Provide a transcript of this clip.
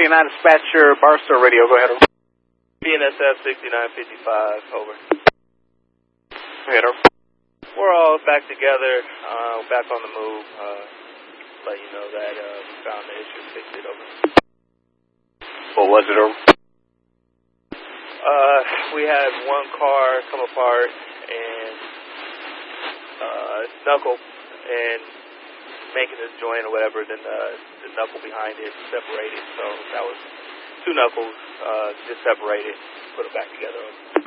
69 dispatcher, Barstow Radio, go ahead. BNSF 6955, over. Go ahead. We're all back together, back on the move. Let you know that we found the issue, fixed it, over. What was it, over? We had one car come apart and knuckle and making this joint or whatever, then the knuckle behind it separated. So that was two knuckles, just separated, put it back together.